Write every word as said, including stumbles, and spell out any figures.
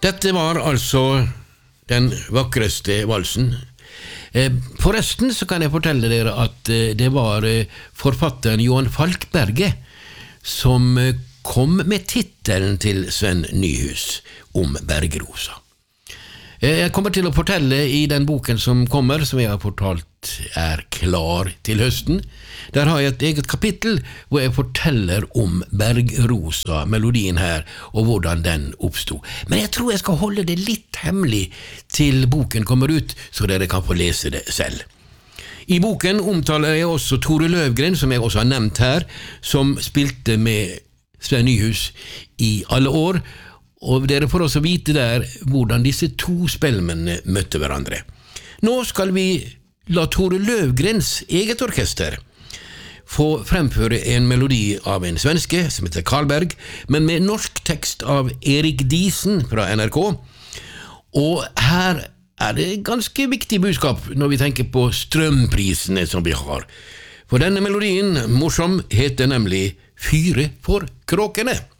Dette var altså den vakreste valsen. Forresten så kan jeg fortelle dere at det var forfatteren Johan Falkberget som kom med titelen til Sven Nyhus om Bergerosa. Jeg kommer til å fortelle i den boken som kommer, som jeg har fortalt er klar til høsten. Der har jeg et eget kapittel hvor jeg forteller om Bergerosa, melodien her, og hvordan den oppstod. Men jeg tror jeg skal holde det litt hemmelig til boken kommer ut, så dere kan få lese det selv. I boken omtaler jeg også Tore Løvgren, som jeg også har nevnt her, som spilte med Sven Nyhus i alle år, og dere får også vite der hvordan disse to spellemennene møtte hverandre. Nå skal vi la Tore Løvgrens eget orkester få fremføre en melodi av en svenske som heter Karlberg, men med norsk tekst av Erik Diesen fra N R K. Og her er det ganske viktig budskap når vi tenker på strømprisene som vi har. For denne melodien, morsom, heter nemlig Fyre for kråkene.